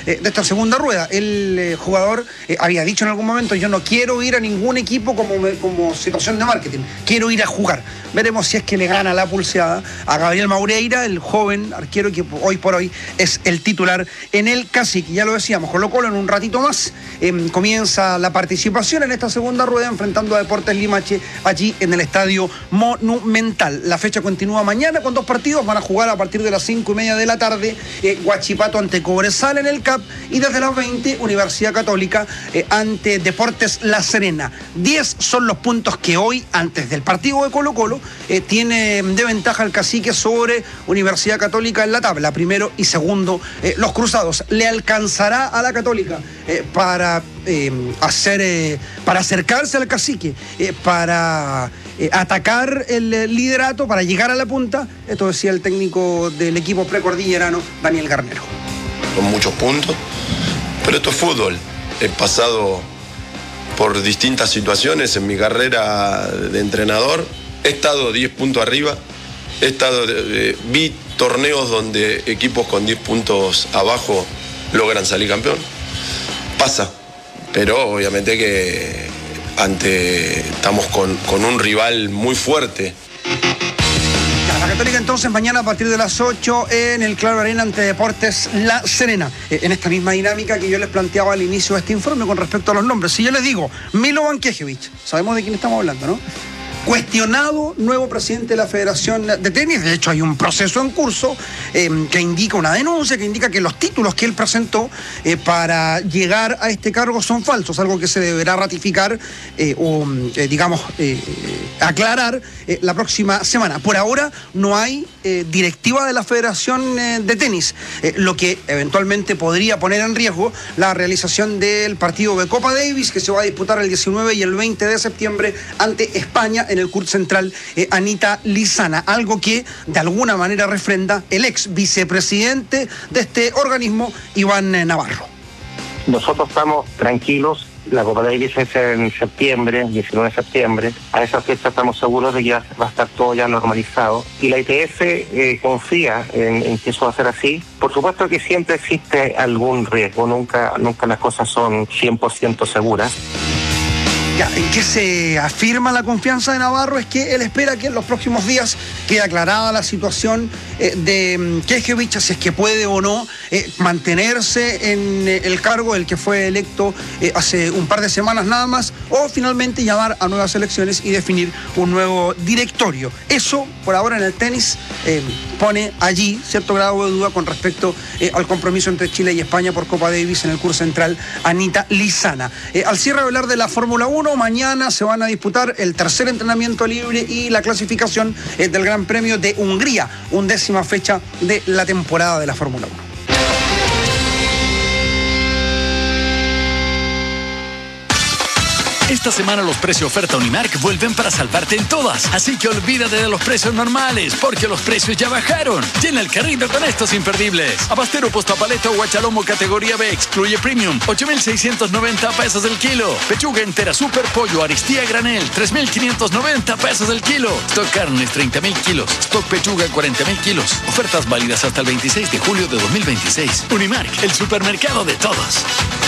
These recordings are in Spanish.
de esta segunda rueda. El jugador había dicho en algún momento: yo no quiero ir a ningún equipo como situación de marketing, quiero ir a jugar. Veremos si es que le gana la pulseada a Gabriel Maureira, el joven arquero que hoy por hoy es el titular en el Cacique. Ya lo decíamos, Colo-Colo en un ratito más comienza la participación en esta segunda rueda enfrentando a Deportes Limache allí en el Estadio Monumental. La fecha continúa mañana con 2 partidos, van a jugar a partir de las 5:30 de la tarde, Huachipato ante Cobresal en el CAP, y desde las 20 Universidad Católica ante Deportes La Serena. 10 son los puntos que hoy, antes del partido de Colo-Colo, tiene de ventaja el Cacique sobre Universidad Católica en la tabla, primero y segundo los cruzados. ¿Le alcanzará a la Católica para acercarse al Cacique, para atacar el liderato, para llegar a la punta? Esto decía el técnico del equipo precordillerano, Daniel Garnero. Con muchos puntos, pero esto es fútbol. He pasado por distintas situaciones en mi carrera de entrenador. He estado 10 puntos arriba, vi torneos donde equipos con 10 puntos abajo logran salir campeón. Pasa, pero obviamente que estamos con un rival muy fuerte. La Católica entonces mañana a partir de las 8 en el Claro Arena ante Deportes La Serena. En esta misma dinámica que yo les planteaba al inicio de este informe con respecto a los nombres. Si yo les digo Milo Vankejević, sabemos de quién estamos hablando, ¿no? Cuestionado nuevo presidente de la Federación de Tenis. De hecho, hay un proceso en curso que indica una denuncia, que indica que los títulos que él presentó para llegar a este cargo son falsos, algo que se deberá ratificar aclarar la próxima semana. Por ahora no hay directiva de la Federación de Tenis, lo que eventualmente podría poner en riesgo la realización del partido de Copa Davis, que se va a disputar el 19 y el 20 de septiembre ante España en el CURT Central Anita Lizana, algo que de alguna manera refrenda el ex vicepresidente de este organismo, Iván Navarro. Nosotros estamos tranquilos. La Copa Davis es en septiembre, 19 de septiembre. A esa fecha estamos seguros de que va a estar todo ya normalizado. Y la ITF confía en que eso va a ser así. Por supuesto que siempre existe algún riesgo, nunca las cosas son 100% seguras. ¿En qué se afirma la confianza de Navarro? Es que él espera que en los próximos días quede aclarada la situación de Kejević, si es que puede o no mantenerse en el cargo del que fue electo hace un par de semanas nada más, o finalmente llamar a nuevas elecciones y definir un nuevo directorio. Eso, por ahora en el tenis, pone allí cierto grado de duda con respecto al compromiso entre Chile y España por Copa Davis en el CURT Central Anita Lizana. Al cierre de hablar de la Fórmula 1, mañana se van a disputar el tercer entrenamiento libre y la clasificación del Gran Premio de Hungría, 11ª fecha de la temporada de la Fórmula 1. Esta semana los precios oferta Unimark vuelven para salvarte en todas. Así que olvídate de los precios normales, porque los precios ya bajaron. Llena el carrito con estos imperdibles. Abastero postapaleto guachalomo categoría B excluye premium, 8,690 pesos el kilo. Pechuga entera super pollo Aristía granel, 3,590 pesos el kilo. Stock carnes, 30,000 kilos. Stock pechuga, 40,000 kilos. Ofertas válidas hasta el 26 de julio de 2026. Unimark, el supermercado de todos.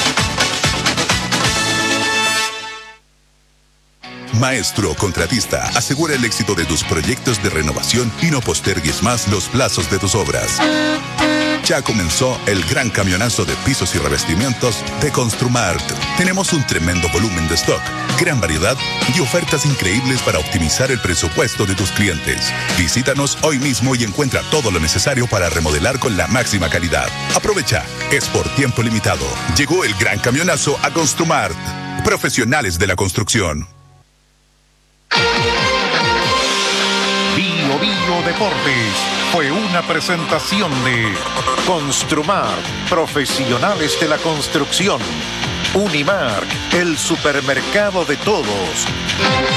Maestro Contratista, asegura el éxito de tus proyectos de renovación y no postergues más los plazos de tus obras. Ya comenzó el gran camionazo de pisos y revestimientos de Construmart. Tenemos un tremendo volumen de stock, gran variedad y ofertas increíbles para optimizar el presupuesto de tus clientes. Visítanos hoy mismo y encuentra todo lo necesario para remodelar con la máxima calidad. Aprovecha, es por tiempo limitado. Llegó el gran camionazo a Construmart. Profesionales de la construcción. Bio Deportes fue una presentación de Construmart, profesionales de la construcción. Unimark, el supermercado de todos.